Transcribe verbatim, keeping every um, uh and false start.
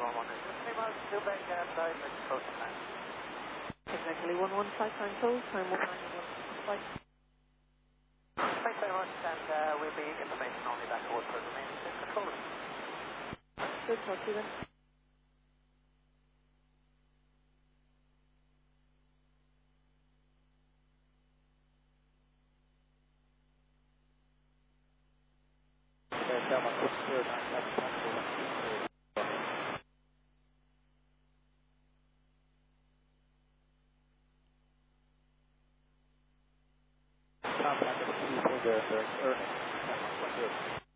Exactly one one five time close, time one nine one five. Thanks very much, and uh, we'll be information only back towards the remaining control. Good, talk to you then. Contact the earnings.